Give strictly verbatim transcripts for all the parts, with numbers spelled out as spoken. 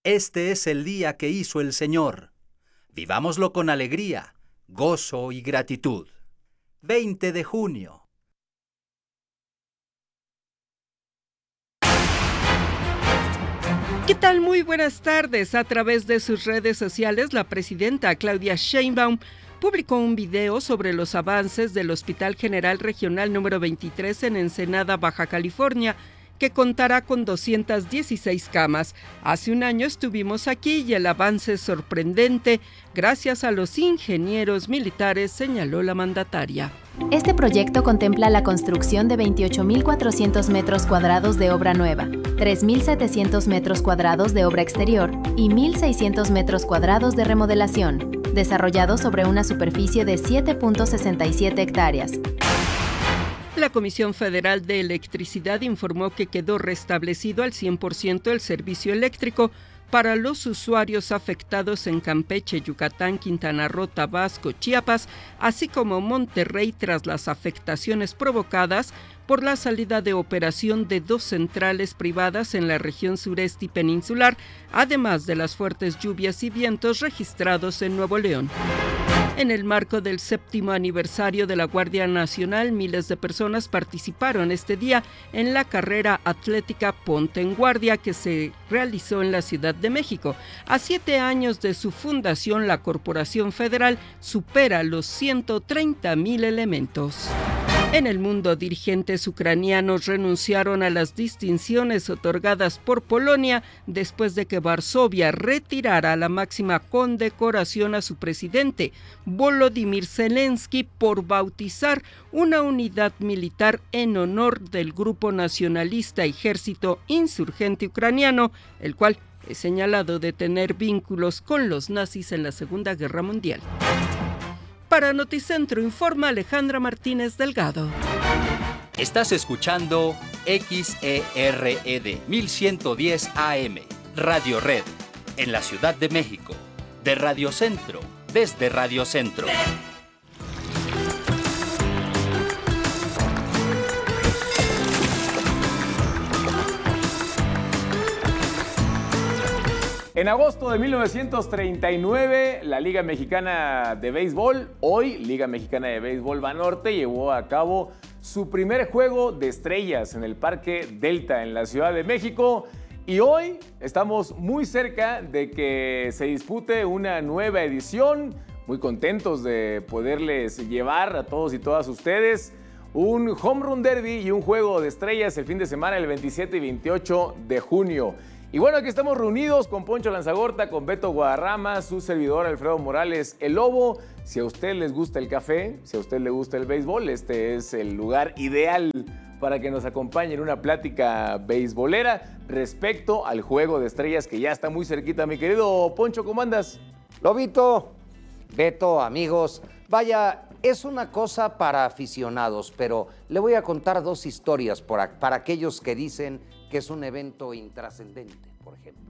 Este es el día que hizo el Señor. Vivámoslo con alegría, gozo y gratitud. veinte de junio. ¿Qué tal? Muy buenas tardes. A través de sus redes sociales, la presidenta Claudia Sheinbaum publicó un video sobre los avances del Hospital General Regional número veintitrés en Ensenada, Baja California, que contará con doscientas dieciséis camas. Hace un año estuvimos aquí y el avance es sorprendente gracias a los ingenieros militares, señaló la mandataria. Este proyecto contempla la construcción de veintiocho mil cuatrocientos metros cuadrados de obra nueva, tres mil setecientos metros cuadrados de obra exterior y mil seiscientos metros cuadrados de remodelación, desarrollado sobre una superficie de siete punto sesenta y siete hectáreas. La Comisión Federal de Electricidad informó que quedó restablecido al cien por ciento el servicio eléctrico para los usuarios afectados en Campeche, Yucatán, Quintana Roo, Tabasco, Chiapas, así como Monterrey tras las afectaciones provocadas por la salida de operación de dos centrales privadas en la región sureste y peninsular, además de las fuertes lluvias y vientos registrados en Nuevo León. En el marco del séptimo aniversario de la Guardia Nacional, miles de personas participaron este día en la carrera atlética Ponte en Guardia que se realizó en la Ciudad de México. A siete años de su fundación, la Corporación Federal supera los ciento treinta mil elementos. En el mundo, dirigentes ucranianos renunciaron a las distinciones otorgadas por Polonia después de que Varsovia retirara la máxima condecoración a su presidente, Volodymyr Zelensky, por bautizar una unidad militar en honor del grupo nacionalista Ejército Insurgente Ucraniano, el cual es señalado de tener vínculos con los nazis en la Segunda Guerra Mundial. Para Noticentro informa Alejandra Martínez Delgado. Estás escuchando X E R E D mil ciento diez A M, Radio Red, en la Ciudad de México, de Radio Centro, desde Radio Centro. En agosto de mil novecientos treinta y nueve, la Liga Mexicana de Béisbol, hoy Liga Mexicana de Béisbol Banorte, llevó a cabo su primer juego de estrellas en el Parque Delta en la Ciudad de México. Y hoy estamos muy cerca de que se dispute una nueva edición. Muy contentos de poderles llevar a todos y todas ustedes un Home Run Derby y un juego de estrellas el fin de semana, el veintisiete y veintiocho de junio. Y bueno, aquí estamos reunidos con Poncho Lanzagorta, con Beto Guadarrama, su servidor Alfredo Morales, el Lobo. Si a usted les gusta el café, si a usted le gusta el béisbol, este es el lugar ideal para que nos acompañe en una plática beisbolera respecto al juego de estrellas que ya está muy cerquita. Mi querido Poncho, ¿cómo andas? Lobito, Beto, amigos, vaya, es una cosa para aficionados, pero le voy a contar dos historias para, para aquellos que dicen que es un evento intrascendente, por ejemplo.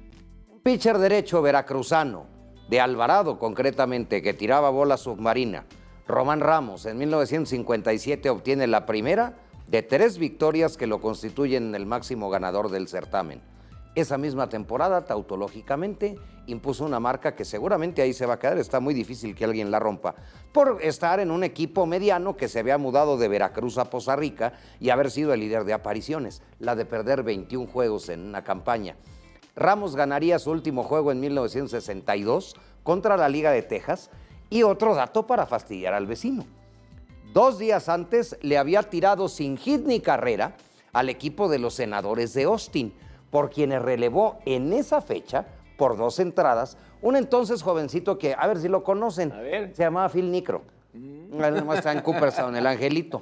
Un pitcher derecho veracruzano, de Alvarado concretamente, que tiraba bola submarina, Román Ramos, en mil novecientos cincuenta y siete obtiene la primera de tres victorias que lo constituyen el máximo ganador del certamen. Esa misma temporada, tautológicamente, impuso una marca que seguramente ahí se va a quedar, está muy difícil que alguien la rompa, por estar en un equipo mediano que se había mudado de Veracruz a Poza Rica y haber sido el líder de apariciones, la de perder veintiún juegos en una campaña. Ramos ganaría su último juego en mil novecientos sesenta y dos contra la Liga de Texas, y otro dato para fastidiar al vecino. Dos días antes le había tirado sin hit ni carrera al equipo de los Senadores de Austin, por quienes relevó en esa fecha, por dos entradas, un entonces jovencito que, a ver si lo conocen, A ver. se llamaba Phil Niekro. Mm. Además está en Cooperstown, el Angelito.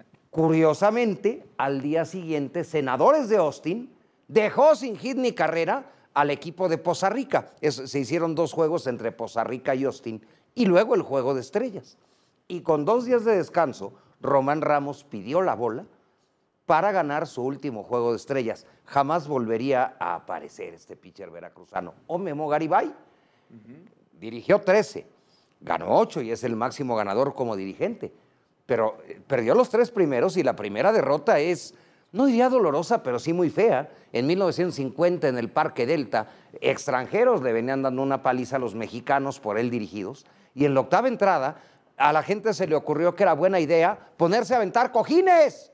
Curiosamente, al día siguiente, Senadores de Austin dejó sin hit ni carrera al equipo de Poza Rica. Es, se hicieron dos juegos entre Poza Rica y Austin, y luego el juego de estrellas. Y con dos días de descanso, Román Ramos pidió la bola para ganar su último juego de estrellas. Jamás volvería a aparecer este pitcher veracruzano. O Memo Garibay. Uh-huh. Dirigió trece, ganó ocho y es el máximo ganador como dirigente. Pero perdió los tres primeros y la primera derrota es no diría dolorosa, pero sí muy fea. En mil novecientos cincuenta, en el Parque Delta, extranjeros le venían dando una paliza a los mexicanos, por él dirigidos, y en la octava entrada a la gente se le ocurrió que era buena idea ponerse a aventar cojines.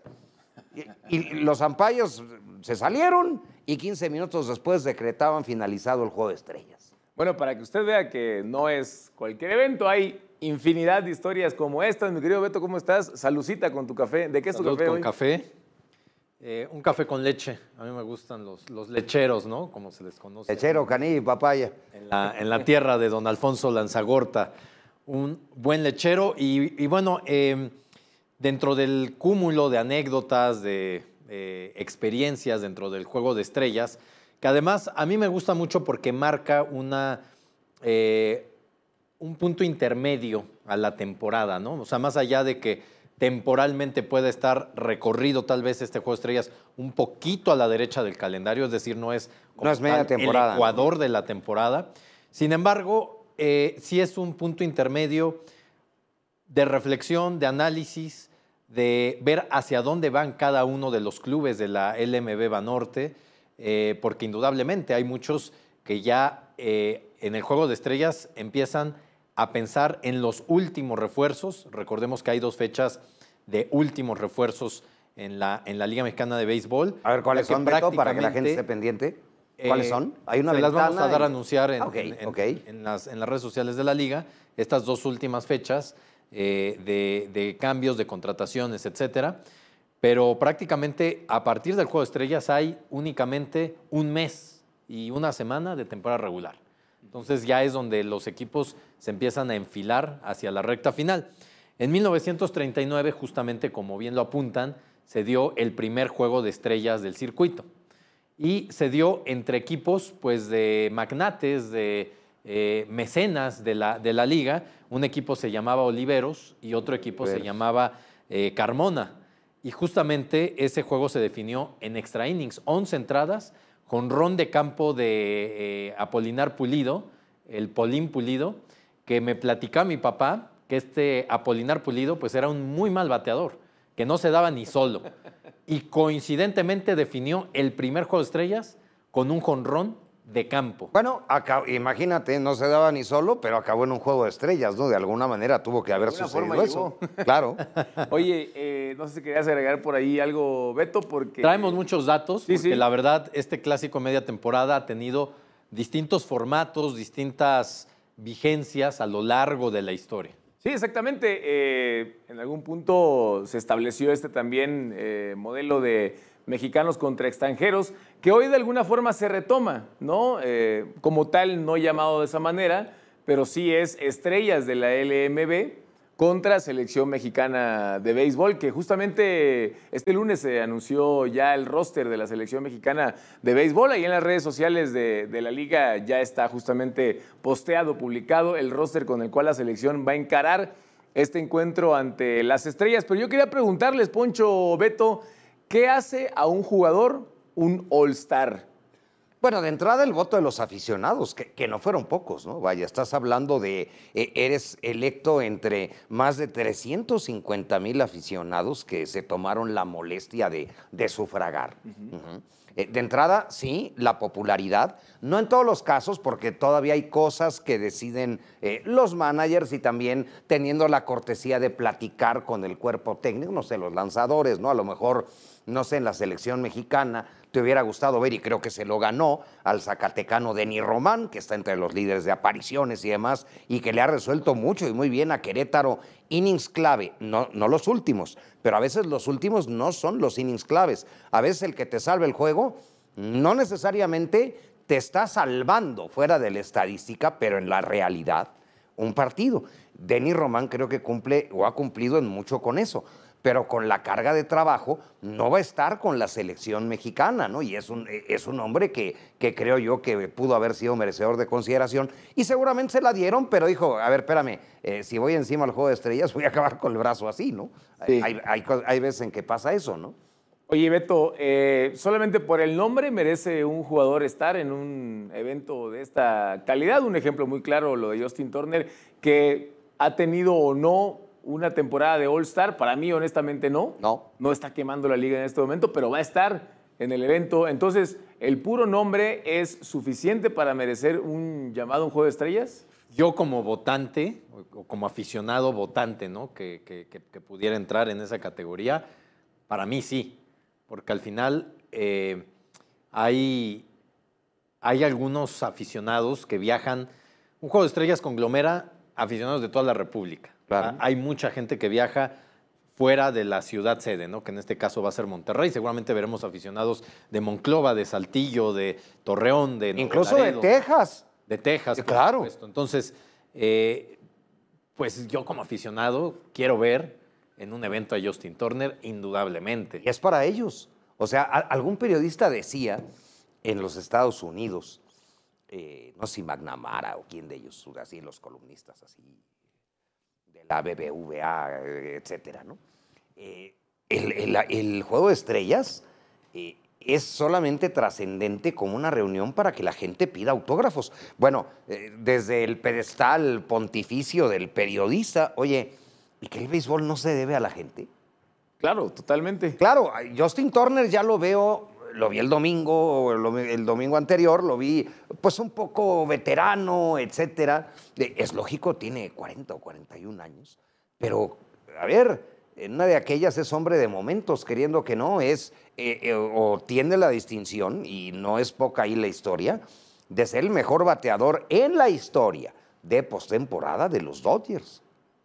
Y, y los ampayos se salieron y quince minutos después decretaban finalizado el juego de estrellas. Bueno, para que usted vea que no es cualquier evento, hay infinidad de historias como estas. Mi querido Beto, ¿cómo estás? Salucita con tu café. ¿De qué es tu Salud café con hoy? café. Eh, un café con leche. A mí me gustan los, los lecheros, ¿no? Como se les conoce. Lechero, canilla y papaya. En la, en la tierra de don Alfonso Lanzagorta. Un buen lechero. Y, y bueno, eh, dentro del cúmulo de anécdotas, de eh, experiencias dentro del Juego de Estrellas, que además a mí me gusta mucho porque marca una, eh, un punto intermedio a la temporada, ¿no? O sea, más allá de que temporalmente puede estar recorrido tal vez este Juego de Estrellas un poquito a la derecha del calendario, es decir, no es, como no es media tal temporada, el ecuador, ¿no?, de la temporada. Sin embargo, eh, sí es un punto intermedio de reflexión, de análisis, de ver hacia dónde van cada uno de los clubes de la L M B Banorte, eh, porque indudablemente hay muchos que ya eh, en el Juego de Estrellas empiezan a pensar en los últimos refuerzos. Recordemos que hay dos fechas de últimos refuerzos en la, en la Liga Mexicana de Béisbol. A ver, ¿cuáles son, Beto, para que la gente esté pendiente? ¿Cuáles Eh, son? Hay una se las vamos a dar y... a anunciar en, okay, en, okay. en, las, en las redes sociales de la Liga, estas dos últimas fechas eh, de, de cambios, de contrataciones, etcétera. Pero prácticamente a partir del Juego de Estrellas hay únicamente un mes y una semana de temporada regular. Entonces ya es donde los equipos se empiezan a enfilar hacia la recta final. En mil novecientos treinta y nueve, justamente como bien lo apuntan, se dio el primer Juego de Estrellas del circuito. Y se dio entre equipos pues, de magnates, de eh, mecenas de la, de la liga. Un equipo se llamaba Oliveros y otro equipo Oliveros. se llamaba eh, Carmona. Y justamente ese juego se definió en extra innings, once entradas, con ron de campo de eh, Apolinar Pulido, el Polín Pulido, que me platicaba mi papá que este Apolinar Pulido pues era un muy mal bateador, que no se daba ni solo. Y coincidentemente definió el primer Juego de Estrellas con un jonrón de campo. Bueno, acá, imagínate, no se daba ni solo, pero acabó en un Juego de Estrellas, ¿no? De alguna manera tuvo que haber sucedido eso. Claro. Oye, eh, no sé si querías agregar por ahí algo, Beto, porque... Traemos muchos datos, sí, porque sí. la verdad este clásico media temporada ha tenido distintos formatos, distintas vigencias a lo largo de la historia. Sí, exactamente. Eh, en algún punto se estableció este también eh, modelo de mexicanos contra extranjeros, que hoy de alguna forma se retoma, ¿no? Eh, como tal, no llamado de esa manera, pero sí es estrellas de la L M B contra selección mexicana de béisbol, que justamente este lunes se anunció ya el roster de la selección mexicana de béisbol. Ahí en las redes sociales de, de la liga ya está justamente posteado, publicado el roster con el cual la selección va a encarar este encuentro ante las estrellas. Pero yo quería preguntarles, Poncho, Beto, ¿qué hace a un jugador un All-Star? Bueno, de entrada el voto de los aficionados, que, que no fueron pocos, ¿no? Vaya, estás hablando de, eh, eres electo entre más de trescientos cincuenta mil aficionados que se tomaron la molestia de, de sufragar. Uh-huh. Uh-huh. Eh, de entrada, sí, la popularidad, no en todos los casos, porque todavía hay cosas que deciden eh, los managers y también teniendo la cortesía de platicar con el cuerpo técnico, no sé, los lanzadores, ¿no? A lo mejor, no sé, en la selección mexicana te hubiera gustado ver, y creo que se lo ganó, al zacatecano Denny Román, que está entre los líderes de apariciones y demás, y que le ha resuelto mucho y muy bien a Querétaro innings clave, no, no los últimos, pero a veces los últimos no son los innings claves. A veces el que te salve el juego no necesariamente te está salvando fuera de la estadística, pero en la realidad, un partido. Denny Román creo que cumple o ha cumplido en mucho con eso, pero con la carga de trabajo no va a estar con la selección mexicana, ¿no? Y es un, es un hombre que, que creo yo que pudo haber sido merecedor de consideración y seguramente se la dieron, pero dijo, a ver, espérame, eh, si voy encima al Juego de Estrellas voy a acabar con el brazo así, ¿no? Sí. Hay, hay, hay veces en que pasa eso, ¿no? Oye, Beto, eh, solamente por el nombre merece un jugador estar en un evento de esta calidad. Un ejemplo muy claro, lo de Justin Turner, que ha tenido o no una temporada de All-Star. Para mí, honestamente, no. No. No está quemando la liga en este momento, pero va a estar en el evento. Entonces, ¿el puro nombre es suficiente para merecer un llamado a un juego de estrellas? Yo como votante, o como aficionado votante, ¿no? Que, que, que, que pudiera entrar en esa categoría, para mí sí, porque al final eh, hay, hay algunos aficionados que viajan, un juego de estrellas conglomera aficionados de toda la República. Claro. Hay mucha gente que viaja fuera de la ciudad sede, ¿no? Que en este caso va a ser Monterrey. Seguramente veremos aficionados de Monclova, de Saltillo, de Torreón, de Nuevo Incluso Laredo. de Texas. De Texas, Sí, por claro. supuesto. Entonces, eh, pues yo como aficionado quiero ver en un evento a Justin Turner, indudablemente. Y es para ellos. O sea, a- algún periodista decía en los Estados Unidos, eh, no sé si McNamara o quién de ellos, así los columnistas así, de la B B V A, eh, etcétera, ¿no? Eh, el, el- el juego de estrellas eh, es solamente trascendente como una reunión para que la gente pida autógrafos. Bueno, eh, desde el pedestal pontificio del periodista, oye, ¿y que el béisbol no se debe a la gente? Claro, totalmente. Claro, Justin Turner ya lo veo, lo vi el domingo, lo- el domingo anterior, lo vi pues un poco veterano, etcétera. Eh, Es lógico, tiene cuarenta o cuarenta y un años, pero a ver, en una de aquellas es hombre de momentos, queriendo que no, es eh, eh, o tiene la distinción, y no es poca ahí la historia, de ser el mejor bateador en la historia de postemporada de los Dodgers.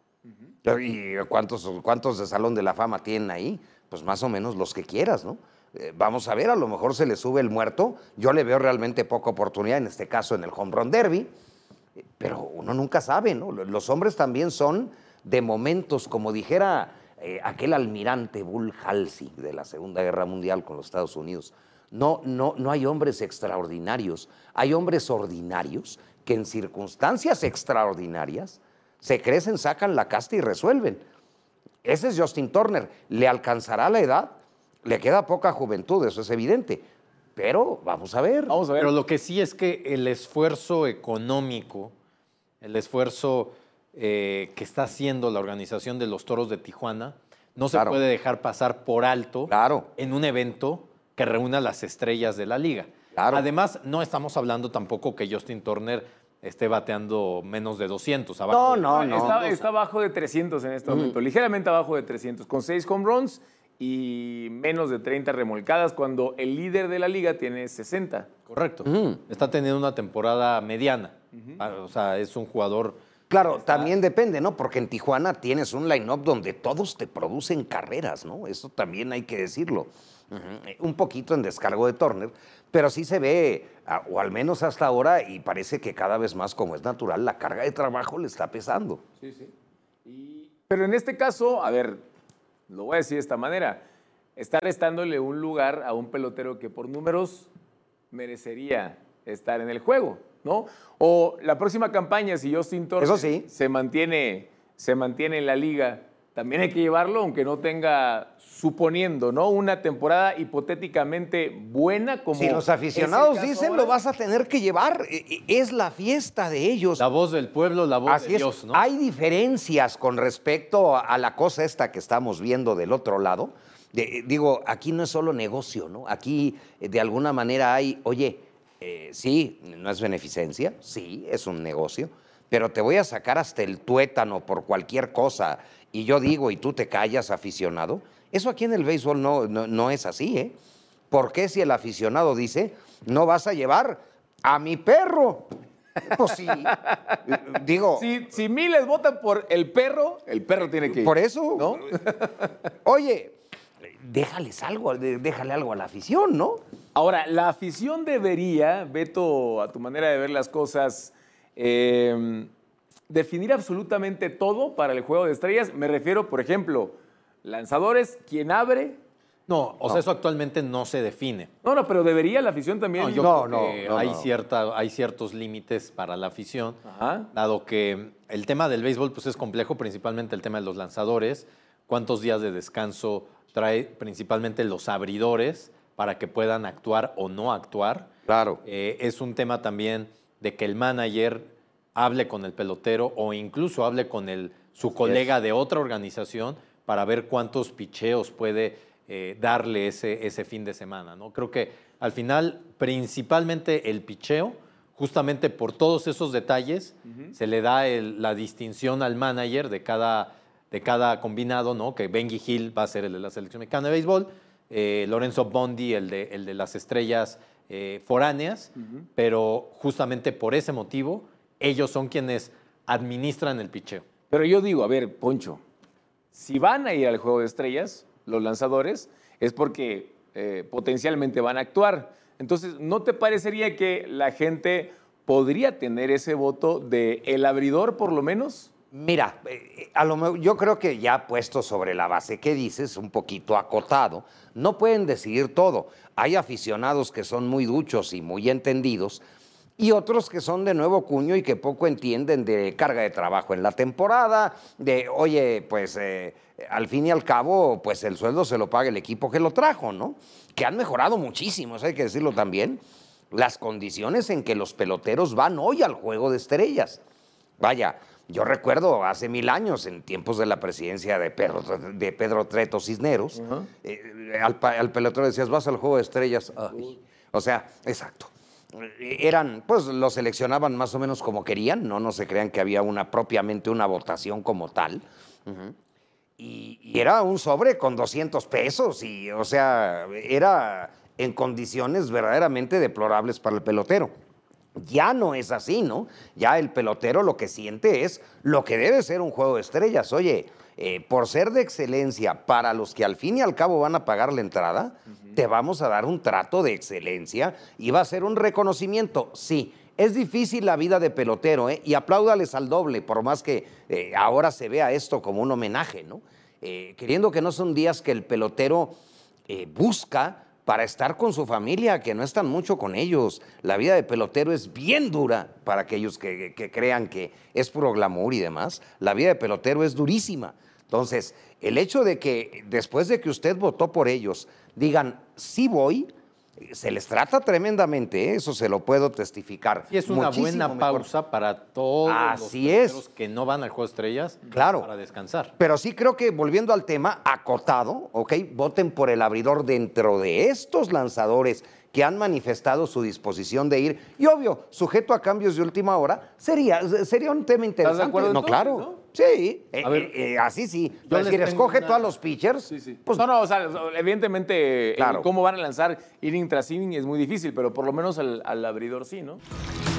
¿Y cuántos, cuántos de Salón de la Fama tienen ahí? Pues más o menos los que quieras, ¿no? Eh, vamos a ver, a lo mejor se le sube el muerto. Yo le veo realmente poca oportunidad, en este caso en el Home Run Derby, eh, pero uno nunca sabe, ¿no? Los hombres también son de momentos, como dijera eh, aquel almirante Bull Halsey de la Segunda Guerra Mundial con los Estados Unidos. No, no, no hay hombres extraordinarios, hay hombres ordinarios que en circunstancias extraordinarias se crecen, sacan la casta y resuelven. Ese es Justin Turner. ¿Le alcanzará la edad? Le queda poca juventud, eso es evidente. Pero vamos a ver. Vamos a ver. Pero lo que sí es que el esfuerzo económico, el esfuerzo eh, que está haciendo la organización de los Toros de Tijuana, no se Claro. puede dejar pasar por alto Claro. en un evento que reúna las estrellas de la liga. Claro. Además, no estamos hablando tampoco que Justin Turner esté bateando menos de doscientos. No, Abajo de- no, no. Está, está abajo de trescientos en este momento, ligeramente abajo de trescientos, con seis home runs y menos de treinta remolcadas, cuando el líder de la liga tiene sesenta. Correcto. Mm. Está teniendo una temporada mediana. Ah, O sea, es un jugador... Claro, también depende, ¿no? Porque en Tijuana tienes un line-up donde todos te producen carreras, ¿no? Eso también hay que decirlo. Ujú. Un poquito en descargo de Turner, pero sí se ve, a- o al menos hasta ahora, y parece que cada vez más, como es natural, la carga de trabajo le está pesando. Sí, sí. Y- pero en este caso, a ver, lo voy a decir de esta manera, está restándole un lugar a un pelotero que por números merecería estar en el juego, ¿no? O la próxima campaña, si Justin Turner Eso sí. se mantiene, se mantiene en la liga, también hay que llevarlo, aunque no tenga, suponiendo, ¿no? Una temporada hipotéticamente buena como... Si los es el aficionados caso dicen, ahora. lo vas a tener que llevar. E- e- Es la fiesta de ellos. La voz del pueblo, la voz Así de es. Dios, ¿no? Hay diferencias con respecto a, a la cosa esta que estamos viendo del otro lado. De- digo, aquí no es solo negocio, ¿no? Aquí, eh, de alguna manera, hay, oye, eh, sí, no es beneficencia, sí, es un negocio, pero te voy a sacar hasta el tuétano por cualquier cosa. Y yo digo, y tú te callas, aficionado. Eso aquí en el béisbol no, no, no es así, ¿eh? ¿Por qué si el aficionado dice, no vas a llevar a mi perro? Pues sí. Digo, Si, si miles votan por el perro, el perro tiene que ir. por eso. ¿No? Oye, déjales algo, de- déjale algo a la afición, ¿no? Ahora, la afición debería, Beto, a tu manera de ver las cosas, eh, definir absolutamente todo para el juego de estrellas. Me refiero, por ejemplo, lanzadores, quién abre. No, o sea, eso actualmente no se define. No, no, pero debería la afición también. No, yo No, creo que no, no, hay, no. Cierta, hay ciertos límites para la afición, Ajá. dado que el tema del béisbol pues, es complejo, principalmente el tema de los lanzadores, cuántos días de descanso trae principalmente los abridores para que puedan actuar o no actuar. Claro. Eh, es un tema también de que el manager hable con el pelotero o incluso hable con el su colega de otra organización para ver cuántos picheos puede eh, darle ese, ese fin de semana, ¿no? Creo que al final, principalmente el picheo, justamente por todos esos detalles, uh-huh. se le da el, la distinción al manager de cada, de cada combinado, ¿no? Que Benji Hill va a ser el de la selección mexicana de béisbol, eh, Lorenzo Bondi el de, el de las estrellas eh, foráneas, uh-huh. pero justamente por ese motivo, ellos son quienes administran el picheo. Pero yo digo, a ver, Poncho, si van a ir al Juego de Estrellas, los lanzadores, es porque eh, potencialmente van a actuar. Entonces, ¿no te parecería que la gente podría tener ese voto de el abridor, por lo menos? Mira, eh, a lo mejor, yo creo que ya puesto sobre la base que dices, un poquito acotado, no pueden decidir todo. Hay aficionados que son muy duchos y muy entendidos, y otros que son de nuevo cuño y que poco entienden de carga de trabajo en la temporada, de, oye, pues eh, al fin y al cabo, pues el sueldo se lo paga el equipo que lo trajo, ¿no? Que han mejorado muchísimo, eso hay que decirlo también, las condiciones en que los peloteros van hoy al Juego de Estrellas. Vaya, yo recuerdo hace mil años, en tiempos de la presidencia de Pedro, de Pedro Treto Cisneros, uh-huh. eh, al, al pelotero decías, vas al Juego de Estrellas. Ay. O sea, exacto. Eran, pues los seleccionaban más o menos como querían, no, no se crean que había una propiamente una votación como tal. Uh-huh. y, y era un sobre con doscientos pesos, y, o sea, era en condiciones verdaderamente deplorables para el pelotero. Ya no es así, ¿no? Ya el pelotero lo que siente es lo que debe ser un Juego de Estrellas. Oye, eh, por ser de excelencia para los que al fin y al cabo van a pagar la entrada, uh-huh. te vamos a dar un trato de excelencia y va a ser un reconocimiento. Sí, es difícil la vida de pelotero, ¿eh? Y apláudales al doble, por más que eh, ahora se vea esto como un homenaje, ¿no? Eh, queriendo que no son días que el pelotero eh, busca para estar con su familia, que no están mucho con ellos. La vida de pelotero es bien dura para aquellos que, que crean que es puro glamour y demás. La vida de pelotero es durísima. Entonces, el hecho de que después de que usted votó por ellos, digan, sí voy, se les trata tremendamente, ¿eh? Eso se lo puedo testificar. Y es una Muchísimo buena mejor. pausa para todos Así los es. peloteros que no van al Juego de Estrellas, claro, para descansar. Pero sí creo que, volviendo al tema, acotado, ¿ok? Voten por el abridor dentro de estos lanzadores que han manifestado su disposición de ir. Y obvio, sujeto a cambios de última hora, sería, sería un tema interesante. ¿Estás de acuerdo no, entonces, claro. ¿no? Sí, eh, A ver, eh, eh, así sí. yo Es decir, les tengo escoge una- tú a los pitchers. Sí, sí. Pues, no, no, o sea, evidentemente, Claro. el cómo van a lanzar inning tras inning es muy difícil, pero por lo menos al, al abridor sí, ¿no?